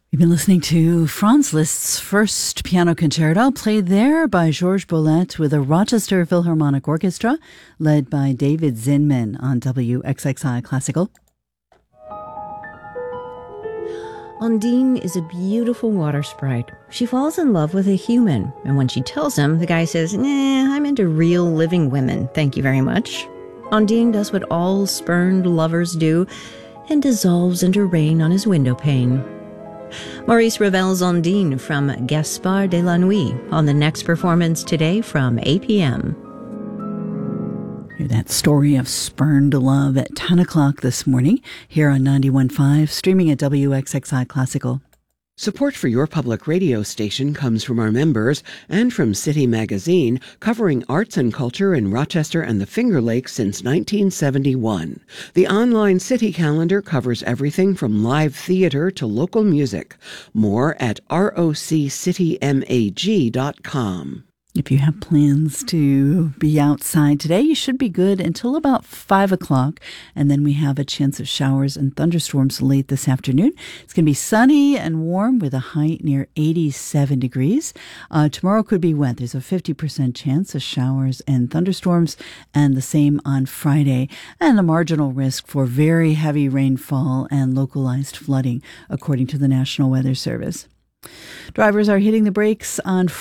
You've been listening to Franz Liszt's first piano concerto, played there by Georges Boulez with a Rochester Philharmonic Orchestra, led by David Zinman on WXXI Classical. Undine is a beautiful water sprite. She falls in love with a human, and when she tells him, the guy says, I'm into real living women, thank you very much. Undine does what all spurned lovers do, and dissolves into rain on his window pane. Maurice Ravel's Undine from Gaspard de la Nuit on the next performance today from 8 p.m. Hear that story of spurned love at 10 o'clock this morning here on 91.5, streaming at WXXI Classical. Support for your public radio station comes from our members and from City Magazine, covering arts and culture in Rochester and the Finger Lakes since 1971. The online City calendar covers everything from live theater to local music. More at roccitymag.com. If you have plans to be outside today, you should be good until about 5 o'clock. And then we have a chance of showers and thunderstorms late this afternoon. It's going to be sunny and warm with a high near 87 degrees. Tomorrow could be wet. There's a 50% chance of showers and thunderstorms, and the same on Friday. And a marginal risk for very heavy rainfall and localized flooding, according to the National Weather Service. Drivers are hitting the brakes on